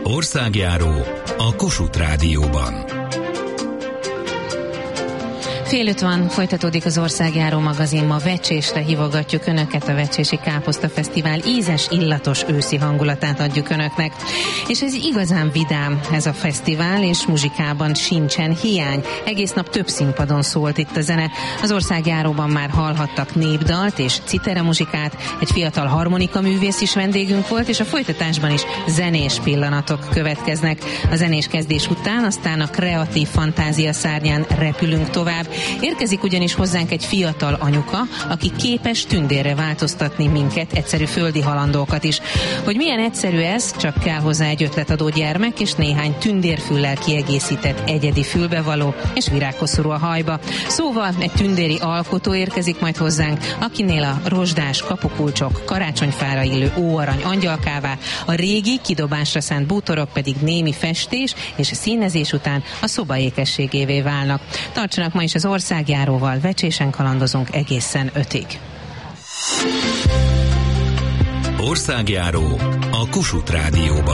Országjáró a Kossuth Rádióban. Fél 5 van, folytatódik az Országjáró magazin. Ma Vecsésre hívogatjuk Önöket, a Vecsési Káposzta Fesztivál ízes, illatos őszi hangulatát adjuk Önöknek. És ez igazán vidám ez a fesztivál, és muzsikában sincsen hiány. Egész nap több színpadon szólt itt a zene. Az Országjáróban már hallhattak népdalt és citera muzsikát, egy fiatal harmonikaművész is vendégünk volt, és a folytatásban is zenés pillanatok következnek. A zenés kezdés után aztán a kreatív fantázia szárnyán repülünk tovább. Érkezik ugyanis hozzánk egy fiatal anyuka, aki képes tündérre változtatni minket, egyszerű földi halandókat is. Hogy milyen egyszerű ez, csak kell hozzá egy ötletadó gyermek, és néhány tündérfüllel kiegészített egyedi fülbevaló, és virágkoszorú a hajba. Szóval egy tündéri alkotó érkezik majd hozzánk, akinél a rozsdás kapukulcsok karácsonyfára illő óarany angyalkává, a régi kidobásra szánt bútorok pedig némi festés és színezés után a szoba ékességévé válnak. Tartsanak ma is az Országjáróval, Vecsésen kalandozunk egészen 5-ig. Országjáró a Kossuth Rádióban.